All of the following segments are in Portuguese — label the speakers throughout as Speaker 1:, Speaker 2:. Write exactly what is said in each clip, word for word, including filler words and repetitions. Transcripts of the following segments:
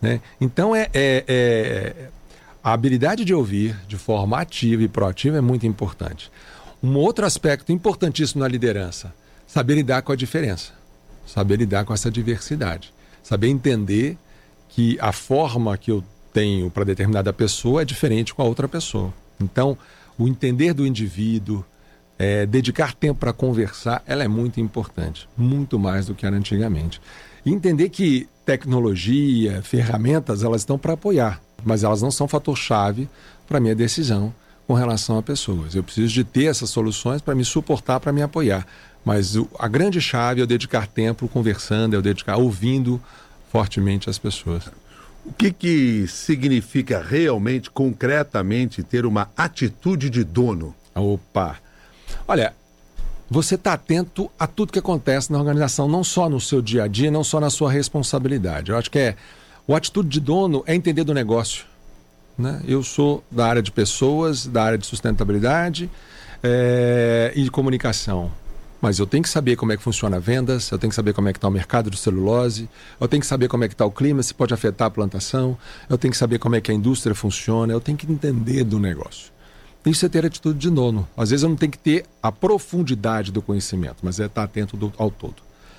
Speaker 1: né? Então, é, é, é, a habilidade de ouvir de forma ativa e proativa é muito importante. Um outro aspecto importantíssimo na liderança, saber lidar com a diferença, saber lidar com essa diversidade, saber entender que a forma que eu tenho para determinada pessoa é diferente com a outra pessoa. Então, o entender do indivíduo, é, dedicar tempo para conversar, ela é muito importante, muito mais do que era antigamente. E entender que tecnologia, ferramentas, elas estão para apoiar, mas elas não são fator-chave para a minha decisão com relação a pessoas. Eu preciso de ter essas soluções para me suportar, para me apoiar. Mas o, a grande chave é eu dedicar tempo conversando, é eu dedicar ouvindo fortemente as pessoas.
Speaker 2: O que, que significa realmente, concretamente, ter uma atitude de dono?
Speaker 1: Opa! Olha, você está atento a tudo que acontece na organização, não só no seu dia a dia, não só na sua responsabilidade. Eu acho que é, o atitude de dono é entender do negócio, né? Eu sou da área de pessoas, da área de sustentabilidade é, e de comunicação. Mas eu tenho que saber como é que funciona vendas, eu tenho que saber como é que está o mercado de celulose, eu tenho que saber como é que está o clima, se pode afetar a plantação, eu tenho que saber como é que a indústria funciona, eu tenho que entender do negócio. Isso é ter atitude de dono. Às vezes eu não tenho que ter a profundidade do conhecimento, mas é estar atento do, ao todo.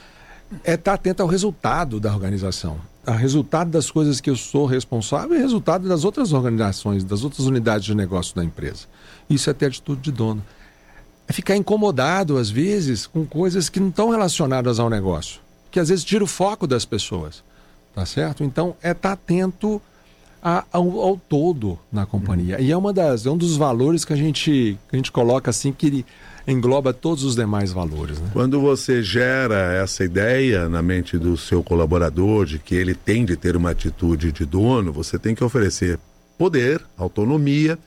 Speaker 1: É estar atento ao resultado da organização, ao resultado das coisas que eu sou responsável e resultado das outras organizações, das outras unidades de negócio da empresa. Isso é ter atitude de dono. É ficar incomodado, às vezes, com coisas que não estão relacionadas ao negócio, que às vezes tira o foco das pessoas, tá certo? Então, é estar atento a, ao, ao todo na companhia. Uhum. E é, uma das, é um dos valores que a gente, que a gente coloca assim, que ele engloba todos os demais valores, né?
Speaker 2: Quando você gera essa ideia na mente do seu colaborador de que ele tem de ter uma atitude de dono, você tem que oferecer poder, autonomia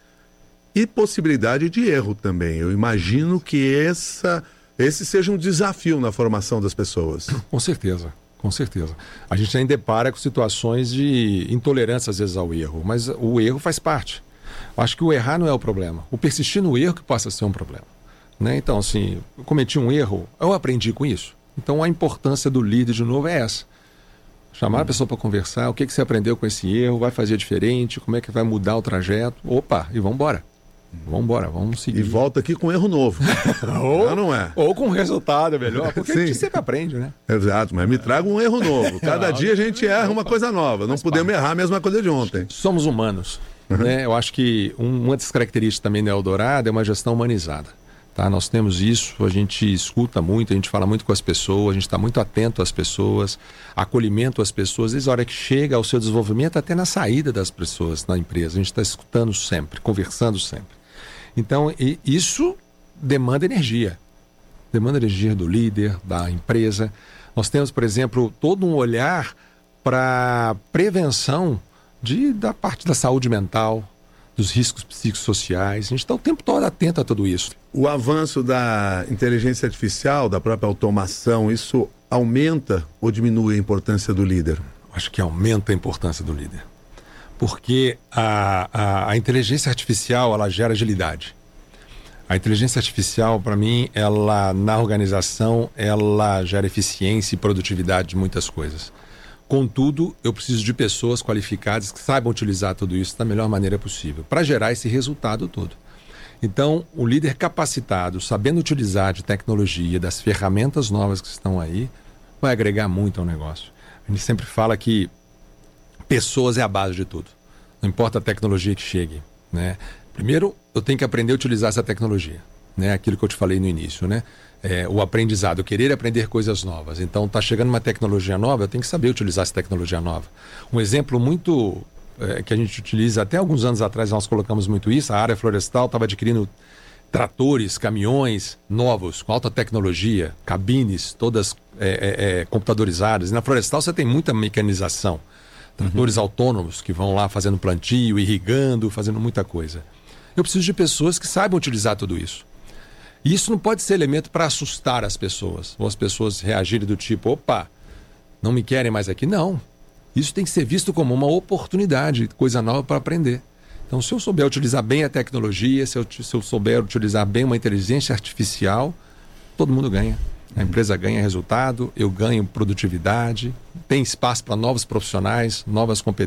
Speaker 2: e possibilidade de erro também. Eu imagino que essa, esse seja um desafio na formação das pessoas.
Speaker 1: Com certeza, com certeza. A gente ainda depara com situações de intolerância às vezes ao erro, mas o erro faz parte. Eu acho que o errar não é o problema. O persistir no erro que possa ser um problema, né? Então, assim, eu cometi um erro, eu aprendi com isso. Então, a importância do líder, de novo, é essa. Chamar a pessoa para conversar, o que, que você aprendeu com esse erro, vai fazer diferente, como é que vai mudar o trajeto. Opa, e vamos embora. Vamos embora, vamos seguir.
Speaker 2: E volta aqui com erro novo.
Speaker 1: ou,
Speaker 2: não, não é?
Speaker 1: Ou com resultado melhor, porque
Speaker 2: Sim.
Speaker 1: a gente sempre aprende, né?
Speaker 2: Exato, mas me traga um erro novo. Cada dia a gente erra uma coisa nova. Não podemos errar a mesma coisa de ontem.
Speaker 1: Somos humanos, uhum. né? Eu acho que um, uma das características também da Eldorado é uma gestão humanizada. Tá? Nós temos isso, a gente escuta muito, a gente fala muito com as pessoas, a gente está muito atento às pessoas, acolhimento às pessoas, desde a hora que chega ao seu desenvolvimento até na saída das pessoas na empresa. A gente está escutando sempre, conversando sempre. Então, isso demanda energia. Demanda energia do líder, da empresa. Nós temos, por exemplo, todo um olhar para prevenção de, da parte da saúde mental, dos riscos psicossociais. A gente está o tempo todo atento a tudo isso.
Speaker 2: O avanço da inteligência artificial, da própria automação, isso aumenta ou diminui a importância do líder?
Speaker 1: Acho que aumenta a importância do líder. Porque a, a, a inteligência artificial, ela gera agilidade. A inteligência artificial, para mim, ela na organização, ela gera eficiência e produtividade de muitas coisas. Contudo, eu preciso de pessoas qualificadas que saibam utilizar tudo isso da melhor maneira possível, para gerar esse resultado todo. Então, o líder capacitado, sabendo utilizar de tecnologia, das ferramentas novas que estão aí, vai agregar muito ao negócio. A gente sempre fala que pessoas é a base de tudo. Não importa a tecnologia que chegue, né? Primeiro, eu tenho que aprender a utilizar essa tecnologia, né? Aquilo que eu te falei no início, né? É, o aprendizado, querer aprender coisas novas. Então, está chegando uma tecnologia nova, eu tenho que saber utilizar essa tecnologia nova. Um exemplo muito é, que a gente utiliza, até alguns anos atrás nós colocamos muito isso, a área florestal estava adquirindo tratores, caminhões novos, com alta tecnologia, cabines todas é, é, computadorizadas. E na florestal você tem muita mecanização. Tratores uhum. autônomos que vão lá fazendo plantio, irrigando, fazendo muita coisa. Eu preciso de pessoas que saibam utilizar tudo isso. E isso não pode ser elemento para assustar as pessoas, ou as pessoas reagirem do tipo, opa, não me querem mais aqui. Não. Isso tem que ser visto como uma oportunidade, coisa nova para aprender. Então, se eu souber utilizar bem a tecnologia, se eu, se eu souber utilizar bem uma inteligência artificial, todo mundo ganha. A empresa ganha resultado, eu ganho produtividade, tem espaço para novos profissionais, novas competências.